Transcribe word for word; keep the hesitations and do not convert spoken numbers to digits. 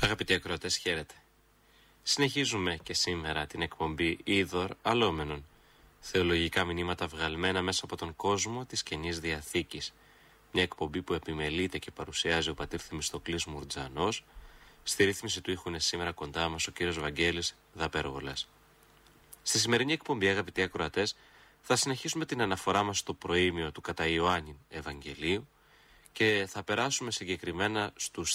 Αγαπητοί ακροατές, χαίρετε. Συνεχίζουμε και σήμερα την εκπομπή Είδωρ Αλλόμενον, θεολογικά μηνύματα βγαλμένα μέσα από τον κόσμο της Καινής Διαθήκης. Μια εκπομπή που επιμελείται και παρουσιάζει ο πατήρ Θεμιστοκλής Μουρτζανός. Στη ρύθμιση του ήχου είναι σήμερα κοντά μας ο κύριος Βαγγέλης Δαπέργολας. Στη σημερινή εκπομπή, αγαπητοί ακροατές, θα συνεχίσουμε την αναφορά μας στο προήμιο του κατά Ιωάννην Ευαγγελίου και θα περάσουμε συγκεκριμένα στους